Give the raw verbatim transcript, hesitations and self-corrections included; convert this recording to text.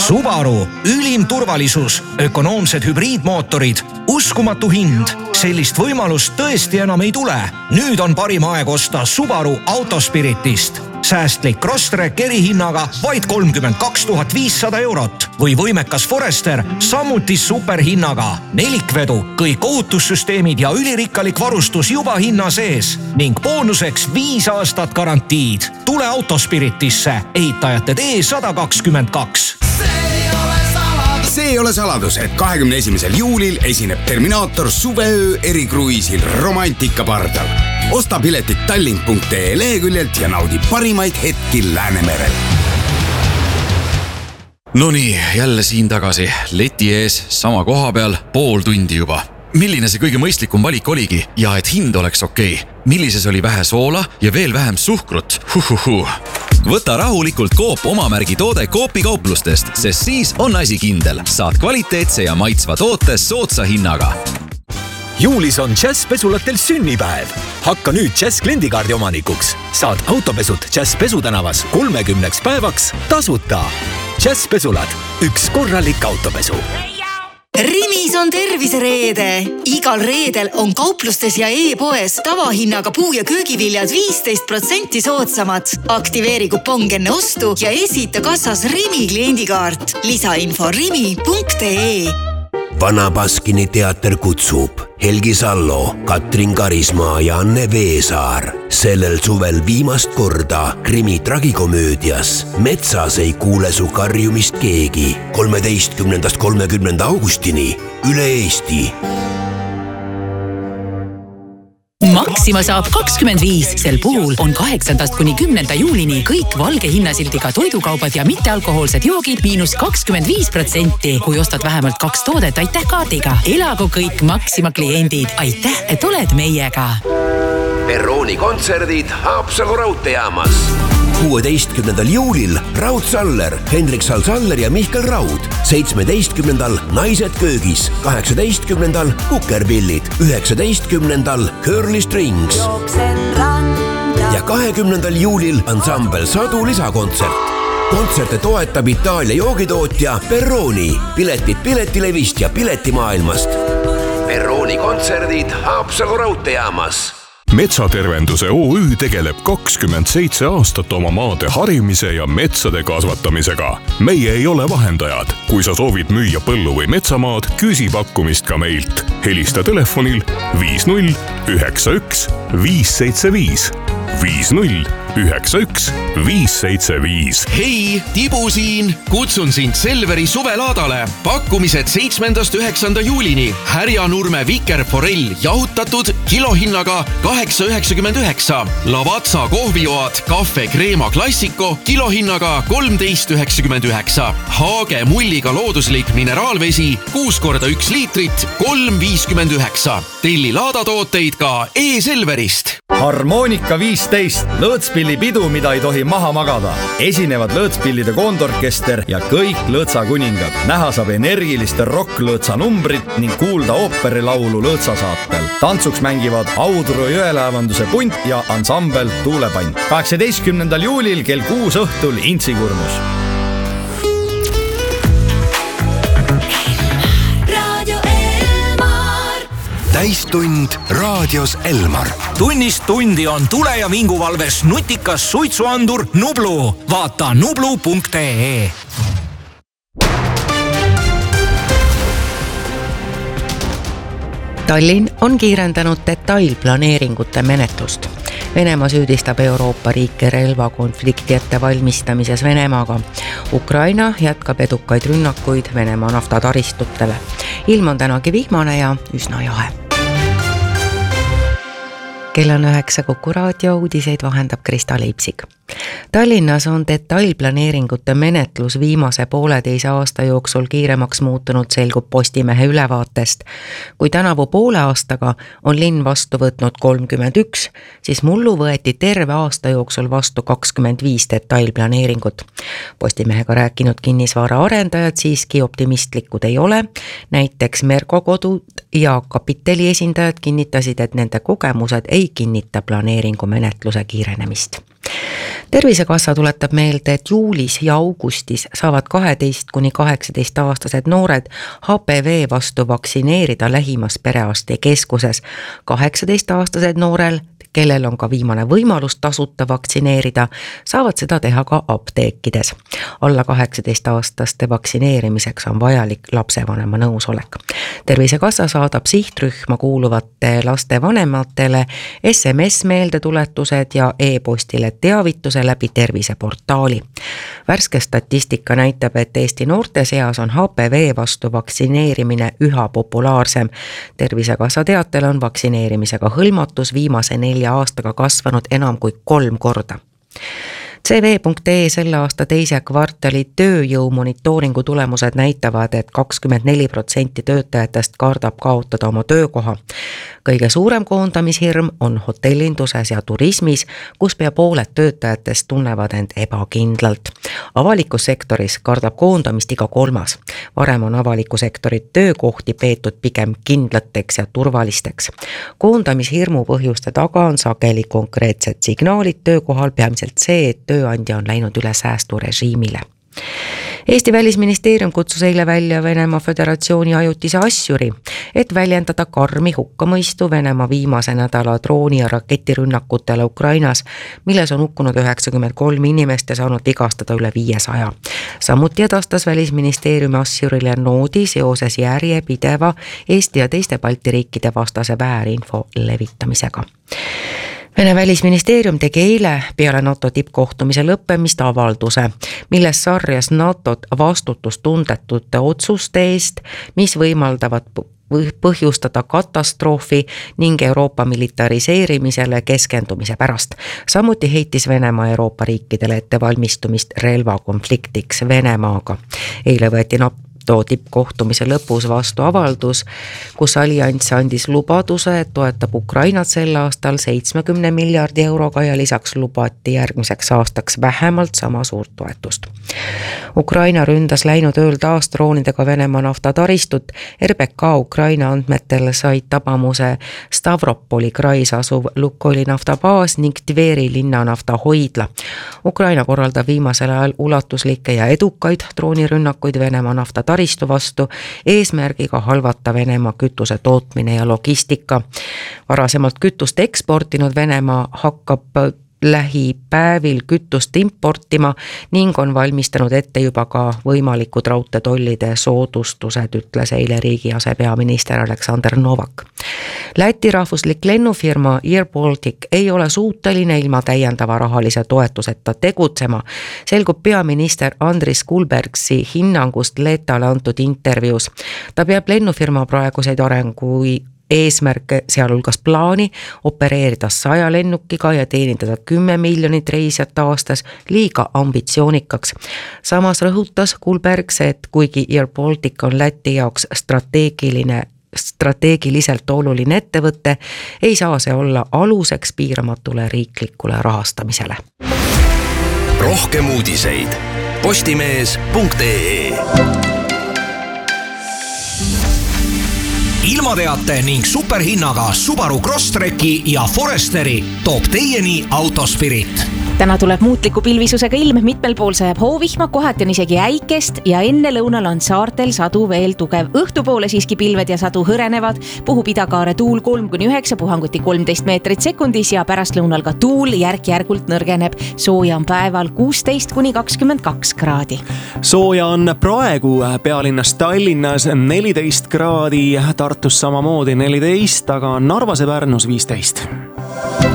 Subaru, ülim turvalisus, ökonoomsed hübriidmootorid, uskumatu hind. Sellist võimalust tõesti enam ei tule. Nüüd on parim aeg osta Subaru Autospiritist. Säästlik Crosstrek erihinnaga vaid kolmkümmend kaks tuhat viissada eurot või võimekas Forester samuti superhinnaga. Nelikvedu, kõik ohutussüsteemid ja ülirikkalik varustus juba hinna sees ning boonuseks viis aastat garantiid. Tule Autospiritisse, ehitajate tee sada kakskümmend kaks. See ei ole saladus, et kahekümne esimesel juulil esineb Terminaator suveöö erikruiisil Romantika pardal. Osta piletit tallink punkt ee leheküljelt ja naudi parimaid hetki Läänemerel. Nonii, jälle siin tagasi. Leti ees, sama koha peal, pool tundi juba. Milline see kõige mõistlikum valik oligi ja et hind oleks okei? Millises oli vähe soola ja veel vähem suhkrut? Huhuhu. Võta rahulikult Coop omamärgi toode Coopi kauplustest, sest siis on asi kindel. Saad kvaliteetse ja maitsva toote soodsa hinnaga. Juulis on Jazz pesulatel sünnipäev. Hakka nüüd Jazz kliendikaardi omanikuks. Saad autopesut Jazz pesutänavas kolmekümneks päevaks tasuta. Jazz pesulad, üks korralik autopesu. Rimis on tervisereede. Igal reedel on kauplustes ja e-poes tavahinnaga puu- ja köögiviljad viisteist protsenti soodsamad. Aktiveeri kupong enne ostu ja esita kassas Rimi kliendikaart. Lisainfo rimi punkt ee. Vana Baskini teater kutsub Helgi Sallo, Katrin Karismaa ja Anne Veesaar. Sellel suvel viimast korda krimi tragikomöödias Metsas ei kuule su karjumist keegi. kolmeteistkümnendast kolmekümnenda augustini üle Eesti. Maxima saab kakskümmend viis. Sel puhul on kaheksandast kuni kümnenda juulini kõik valge hinnasildiga toidukaubad ja mittealkohoolsed joogid miinus kakskümmend viis protsenti. Kui ostad vähemalt kaks toodet, aitäh kaardiga. Elagu kõik Maxima kliendid. Aitäh, et oled meiega. Perrooni kontserdid Haapsalu raudteejaamas. kuueteistkümnendal juulil Raud Saller, Hendrik Sal-Saller ja Mihkel Raud. seitsmeteistkümnendal Naised köögis. kaheksateistkümnendal Kukerpillid. üheksateistkümnendal Curly Strings. Ja kahekümnendal juulil ansambel Sadu lisakontsert. Kontserte toetab Itaalia joogitootja Perrooni. Piletid Piletilevist ja Piletimaailmast. Perrooni kontserdid Haapsalu raudteejaamas. Metsatervenduse O Ü tegeleb kakskümmend seitse aastat oma maade harimise ja metsade kasvatamisega. Meie ei ole vahendajad. Kui sa soovid müüa põllu või metsamaad, küsi pakkumist ka meilt. Helista telefonil viis null üheksa üks viis seitse viis. viis null üheksa üks viis seitse viis. Hei, Tibu siin! Kutsun sind Selveri suvelaadale. Pakkumised seitsmendast üheksanda juulini. Härjanurme vikerforell jahutatud kilohinnaga kaheksa üheksakümmend üheksa. Lavazza kohvijoad Cafe Crema Classico kilohinnaga kolmteist üheksakümmend üheksa. Haage mulliga looduslik mineraalvesi kuus korda üks liitrit kolm viiskümmend üheksa. Telli laadatooteid ka e-Selverist. Harmonika viisteist. Lõõtspillipidu, mida ei tohi maha magada. Esinevad lõõtspillide koondorkester ja kõik lõõtsakuningad. Näha saab energiliste rock-lõõtsa numbrit ning kuulda ooperilaulu lõõtsasaatel. Tantsuks mängivad Audru jõelaevanduse punt ja ansambel Tuulepant. kaheksateistkümnendal juulil kell kuus õhtul Intsigurmus. Täistund raadios Elmar. Tunnist tundi on tule- ja vinguvalves nutikas suitsuandur Nublu. Vaata nublu punkt ee. Tallinn on kiirendanud detailplaneeringute menetlust. Venemaa süüdistab Euroopa riike relvakonflikti ette valmistamises Venemaaga. Ukraina jätkab edukaid rünnakuid Venemaa naftataristutele. Ilm on tänagi vihmane ja üsna jahe. Kell on üheksa Kuku raadio, uudiseid vahendab Krista Leipsik. Tallinnas on detailplaneeringute menetlus viimase pooleteise aasta jooksul kiiremaks muutunud, selgub Postimehe ülevaatest. Kui tänavu poole aastaga on linn vastu võtnud kolmkümmend üks, siis mullu võeti terve aasta jooksul vastu kakskümmend viis detailplaneeringut. Postimehega rääkinud kinnisvara arendajad siiski optimistlikud ei ole. Näiteks Merko kodud ja Kapiteli esindajad kinnitasid, et nende kogemused ei kinnita planeeringumenetluse kiirenemist. Tervisekassa tuletab meelde, et juulis ja augustis saavad kaheteist kuni kaheksateist aastased noored H P V vastu vaktsineerida lähimas perearstikeskuses. kaheksateist aastased noorel, kellel on ka viimane võimalus tasuta vaktsineerida, saavad seda teha ka apteekides. Alla kaheksateist aastaste vaktsineerimiseks on vajalik lapsevanema nõusolek. Tervisekassa saadab sihtrühma kuuluvate laste vanematele S M S-meeldetuletused ja e-postile teavituse läbi terviseportaali. Värske statistika näitab, et Eesti noorte seas on H P V vastu vaktsineerimine üha populaarsem. Tervisekassa teatel on vaktsineerimisega hõlmatus viimase nelja aastaga kasvanud enam kui kolm korda. C V punkt E selle aasta teise kvartali tööjõu monitooringu tulemused näitavad, et kakskümmend neli protsenti töötajatest kardab kaotada oma töökoha. Kõige suurem koondamishirm on hotellinduses ja turismis, kus pea pooled töötajatest tunnevad end ebakindlalt. Avalikus sektoris kardab koondamist iga kolmas. Varem on avaliku sektori töökohti peetud pigem kindlateks ja turvalisteks. Koondamishirmu põhjuste taga on sageli konkreetsed signaalid töökohal, peamiselt see, et tööandja on läinud üle säästurežiimile. Eesti välisministeerium kutsus eile välja Venemaa Föderatsiooni ajutise asjuri, et väljendada karmi hukkamõistu Venemaa viimase nädala drooni- ja raketirünnakutele Ukrainas, milles on hukkunud üheksakümmend kolm inimest ja saanud vigastada üle viiesaja. Samuti edastas välisministeeriumi asjurile noodi seoses järjepideva Eesti ja teiste Balti riikide vastase väärinfo levitamisega. Vene välisministeerium tegi eile peale NATO tippkohtumise lõppemist avalduse, milles sarjas NATOt vastutustundetute otsuste eest, mis võimaldavad põhjustada katastroofi ning Euroopa militariseerimisele keskendumise pärast. Samuti heitis Venemaa Euroopa riikidele ettevalmistumist relvakonfliktiks Venemaaga. Eile võeti NATO tippkohtumise lõpus vastu avaldus, kus allianss andis lubaduse, et toetab Ukrainat sel aastal seitsmekümne miljardi euroga ja lisaks lubati järgmiseks aastaks vähemalt sama suurt toetust. Ukraina ründas läinud ööl taas droonidega Venemaa naftataristut. R B K Ukraina andmetel said tabamuse Stavropoli krais asuv Lukoili naftabaas ning Tveri linna naftahoidla. Ukraina korraldab viimasel ajal ulatuslikke ja edukaid droonirünnakuid Venemaa naftataristu taristu vastu eesmärgiga halvata Venemaa kütuse tootmine ja logistika. Varasemalt kütust eksportinud Venemaa hakkab lähipäevil kütust importima ning on valmistanud ette juba ka võimalikud raudteetollide soodustused, ütles eile riigi asepeaminister Aleksandr Novak. Läti rahvuslik lennufirma Air Baltic ei ole suuteline ilma täiendava rahalise toetuseta tegutsema, selgub peaminister Andris Kulbergsi hinnangust Letale antud intervjuus. Ta peab lennufirma praeguseid arengui eesmärke, sealhulgas plaani opereerida saja lennukiga ja teenindada kümme miljonit reisijat aastas liiga ambitsioonikaks. Samas rõhutas Kulbergs, et kuigi Air Baltic on Läti jaoks strateegiline strateegiliselt oluline ettevõte, ei saa see olla aluseks piiramatule riiklikule rahastamisele. Rohkem uudiseid postimees punkt ee. Ilmateate ning superhinnaga Subaru Crosstreki ja Foresteri toob teieni Autospirit. Täna tuleb muutliku pilvisusega ilm, mitmel pool sajab hoovihma, kohati on isegi äikest ja enne lõunal on saartel sadu veel tugev. Õhtupoole siiski pilved ja sadu hõrenevad, puhub idakaare tuul kolm kuni üheksa, puhanguti kolmteist meetrit sekundis ja pärast lõunal ka tuul järk-järgult nõrgeneb. Sooja on päeval kuusteist kuni kakskümmend kaks kraadi. Sooja on praegu pealinnas Tallinnas neliteist kraadi, Tartus samamoodi neliteist, aga Narvas ja Pärnus viisteist.